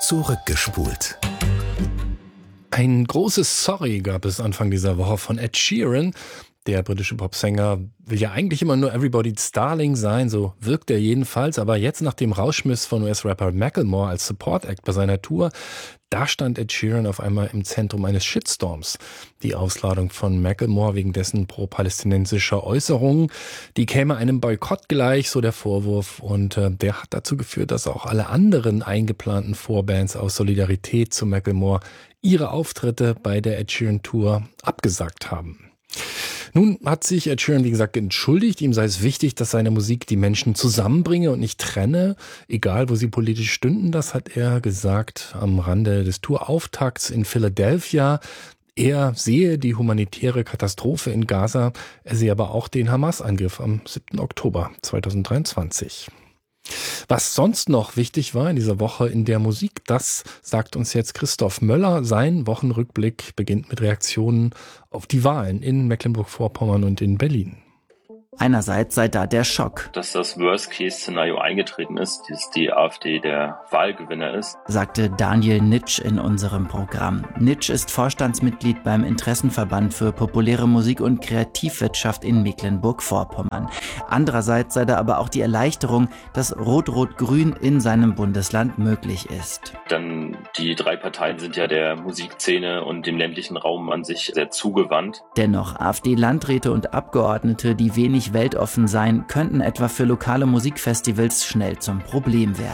Zurückgespult. Ein großes Sorry gab es Anfang dieser Woche von Ed Sheeran. Der britische Popsänger will ja eigentlich immer nur Everybody's Darling sein, so wirkt er jedenfalls. Aber jetzt nach dem Rauschmiss von US-Rapper Macklemore als Support-Act bei seiner Tour, da stand Ed Sheeran auf einmal im Zentrum eines Shitstorms. Die Ausladung von Macklemore wegen dessen pro-palästinensischer Äußerungen, die käme einem Boykott gleich, so der Vorwurf. Und der hat dazu geführt, dass auch alle anderen eingeplanten Vorbands aus Solidarität zu Macklemore ihre Auftritte bei der Ed Sheeran Tour abgesagt haben. Nun hat sich Ed Sheeran, wie gesagt, entschuldigt. Ihm sei es wichtig, dass seine Musik die Menschen zusammenbringe und nicht trenne, egal wo sie politisch stünden. Das hat er gesagt am Rande des Tourauftakts in Philadelphia. Er sehe die humanitäre Katastrophe in Gaza, er sehe aber auch den Hamas-Angriff am 7. Oktober 2023. Was sonst noch wichtig war in dieser Woche in der Musik, das sagt uns jetzt Christoph Möller. Sein Wochenrückblick beginnt mit Reaktionen auf die Wahlen in Mecklenburg-Vorpommern und in Berlin. Einerseits sei da der Schock, dass das Worst-Case-Szenario eingetreten ist, dass die AfD der Wahlgewinner ist, sagte Daniel Nitsch in unserem Programm. Nitsch ist Vorstandsmitglied beim Interessenverband für populäre Musik und Kreativwirtschaft in Mecklenburg-Vorpommern. Andererseits sei da aber auch die Erleichterung, dass Rot-Rot-Grün in seinem Bundesland möglich ist. Denn die drei Parteien sind ja der Musikszene und dem ländlichen Raum an sich sehr zugewandt. Dennoch, AfD-Landräte und Abgeordnete, die wenig weltoffen seien, könnten etwa für lokale Musikfestivals schnell zum Problem werden.